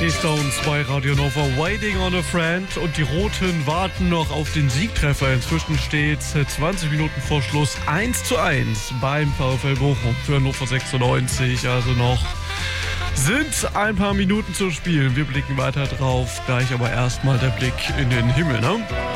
Die Stones bei Radio Nova, Waiting on a Friend, und die Roten warten noch auf den Siegtreffer. Inzwischen steht 20 Minuten vor Schluss 1:1 beim VfL Bochum für Hannover 96. Also noch sind ein paar Minuten zu spielen. Wir blicken weiter drauf, gleich aber erstmal der Blick in den Himmel, ne?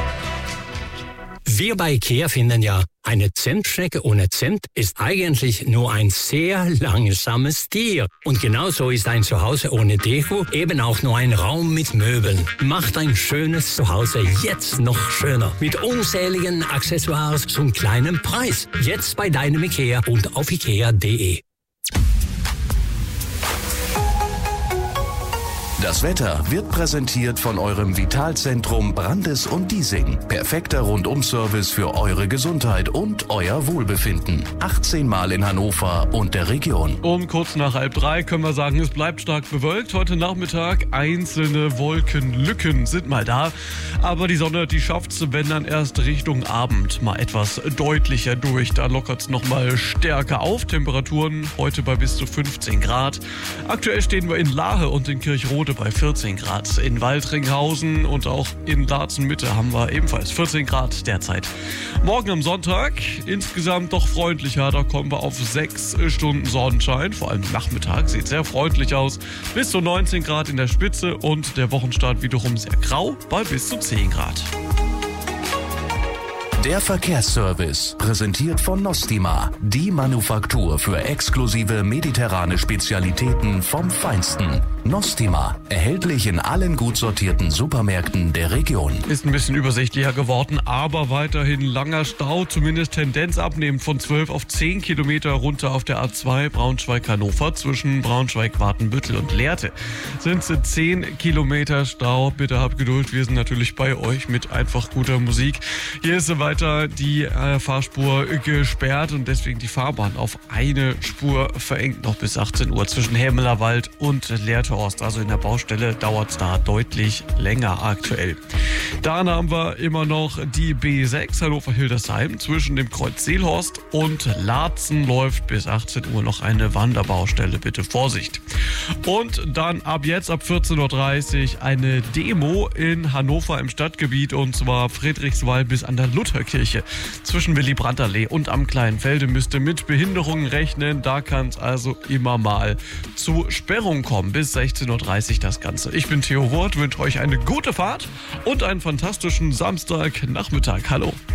Wir bei IKEA finden ja, eine Zimtschnecke ohne Zimt ist eigentlich nur ein sehr langsames Tier. Und genauso ist ein Zuhause ohne Deko eben auch nur ein Raum mit Möbeln. Macht ein schönes Zuhause jetzt noch schöner. Mit unzähligen Accessoires zum kleinen Preis. Jetzt bei deinem IKEA und auf ikea.de. Das Wetter wird präsentiert von eurem Vitalzentrum Brandes und Diesing. Perfekter Rundum-Service für eure Gesundheit und euer Wohlbefinden. 18 Mal in Hannover und der Region. Um kurz nach 2:30 können wir sagen, es bleibt stark bewölkt. Heute Nachmittag einzelne Wolkenlücken sind mal da. Aber die Sonne, die schafft's, wenn dann erst Richtung Abend mal etwas deutlicher durch. Da lockert's nochmal stärker auf. Temperaturen heute bei bis zu 15 Grad. Aktuell stehen wir in Lahe und in Kirchrode bei 14 Grad. In Waldringhausen und auch in Laatzen-Mitte haben wir ebenfalls 14 Grad derzeit. Morgen am Sonntag insgesamt doch freundlicher. Da kommen wir auf 6 Stunden Sonnenschein. Vor allem Nachmittag sieht sehr freundlich aus. Bis zu 19 Grad in der Spitze und der Wochenstart wiederum sehr grau bei bis zu 10 Grad. Der Verkehrsservice, präsentiert von Nostima, die Manufaktur für exklusive mediterrane Spezialitäten vom Feinsten. Nostima, erhältlich in allen gut sortierten Supermärkten der Region. Ist ein bisschen übersichtlicher geworden, aber weiterhin langer Stau, zumindest Tendenz abnehmend von 12 auf 10 Kilometer runter auf der A2 Braunschweig-Hannover zwischen Braunschweig-Watenbüttel und Lehrte. Sind es 10 Kilometer Stau. Bitte habt Geduld, wir sind natürlich bei euch mit einfach guter Musik. Hier ist weiter die Fahrspur gesperrt und deswegen die Fahrbahn auf eine Spur verengt noch bis 18 Uhr zwischen Hämelerwald und Lehrte. Also in der Baustelle dauert es da deutlich länger aktuell. Dann haben wir immer noch die B6 Hannover-Hildesheim. Zwischen dem Kreuz Seelhorst und Laatzen läuft bis 18 Uhr noch eine Wanderbaustelle. Bitte Vorsicht. Und dann ab jetzt, ab 14:30 Uhr, eine Demo in Hannover im Stadtgebiet, und zwar Friedrichswall bis an der Lutherkirche. Zwischen Willy-Brandt-Allee und am Kleinfelde müsst ihr mit Behinderungen rechnen. Da kann es also immer mal zu Sperrungen kommen. Bis 16:30 Uhr das Ganze. Ich bin Theo Wurt, wünsche euch eine gute Fahrt und einen fantastischen Samstagnachmittag. Hallo.